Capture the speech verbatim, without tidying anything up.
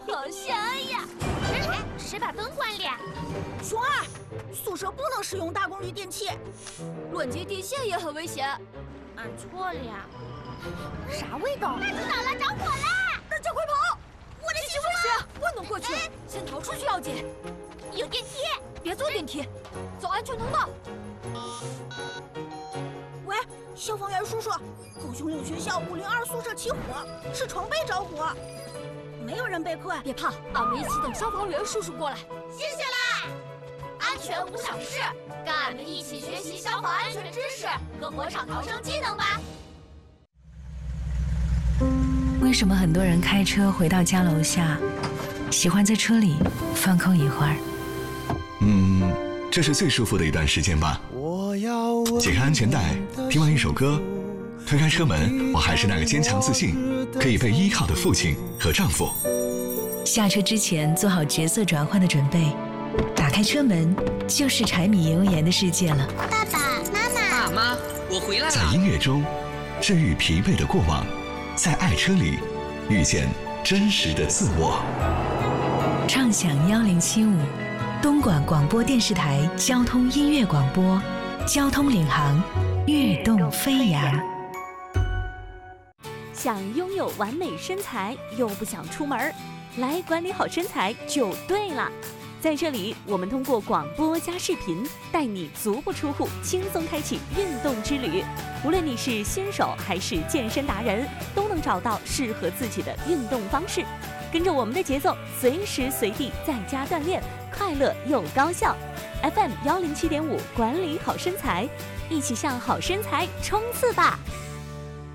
好香呀！ 谁把灯关了？ 熊二，宿舍不能使用大功率电器， 乱接电线也很危险。 俺错了呀。 啥味道？ 大知道了，着火了！ 大家快跑！ 我的技术危险，不能过去，先逃出去要紧。 有电梯， 别坐电梯，走安全通道。 喂，消防员叔叔，狗熊岭学校五零二宿舍起火，是床被着火，没有人被困。 别怕，俺们一起等消防员叔叔过来。 谢谢啦！安全无小事，跟俺们一起学习消防安全知识和火场逃生技能吧。 为什么很多人开车回到家楼下，喜欢在车里放空一会儿？ 嗯，这是最舒服的一段时间吧。解开安全带，听完一首歌，推开车门，我还是那个坚强自信、可以被依靠的父亲和丈夫。 下车之前做好角色转换的准备，打开车门就是柴米油盐的世界了。 爸爸妈妈， 爸妈，我回来了。 在音乐中治愈疲惫的过往，在爱车里遇见真实的自我。 畅享幺零七五，东莞广播电视台交通音乐广播，交通领航，跃动飞扬。 想拥有完美身材又不想出门，来管理好身材就对了。在这里，我们通过广播加视频，带你足不出户，轻松开启运动之旅。无论你是新手还是健身达人，都能找到适合自己的运动方式。跟着我们的节奏，随时随地在家锻炼，快乐又高效。F M 幺零七点五，管理好身材，一起向好身材冲刺吧！